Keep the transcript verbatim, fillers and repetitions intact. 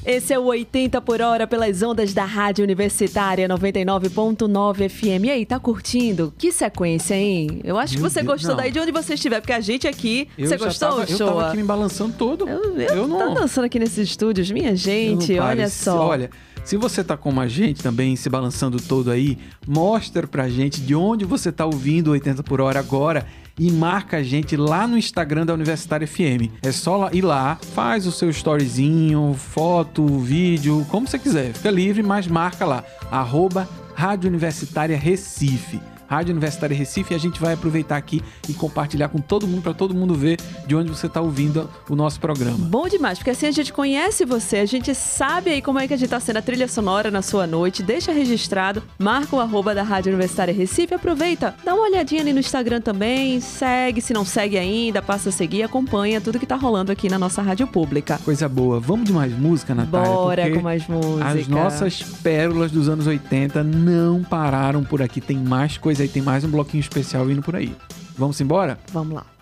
Esse é o oitenta por hora pelas ondas da Rádio Universitária noventa e nove ponto nove F M. E aí, tá curtindo? Que sequência, hein? Eu acho Meu que você Deus, gostou não. daí de onde você estiver, porque a gente aqui... Eu você já gostou, tava, Eu Shoa? tava aqui me balançando todo. Eu, eu, eu tô não... dançando aqui nesses estúdios, minha gente, Eu não olha pare. só. Olha, se você tá como a gente também, se balançando todo aí, mostra pra gente de onde você tá ouvindo o oitenta por hora agora e marca a gente lá no Instagram da Universitária F M. É só lá, ir lá, faz o seu storyzinho, foto, vídeo, como você quiser. Fica livre, mas marca lá, arroba Rádio Universitária Recife. Rádio Universitária Recife, e a gente vai aproveitar aqui e compartilhar com todo mundo, para todo mundo ver de onde você está ouvindo o nosso programa. Bom demais, porque assim a gente conhece você, a gente sabe aí como é que a gente está sendo a trilha sonora na sua noite, deixa registrado, marca o arroba da Rádio Universitária Recife, aproveita, dá uma olhadinha ali no Instagram também, segue, se não segue ainda, passa a seguir, acompanha tudo que tá rolando aqui na nossa rádio pública. Coisa boa. Vamos de mais música, Natália? Bora Porque com mais música. as nossas pérolas dos anos oitenta não pararam por aqui, tem mais coisa aí, tem mais um bloquinho especial vindo por aí. Vamos embora? Vamos lá.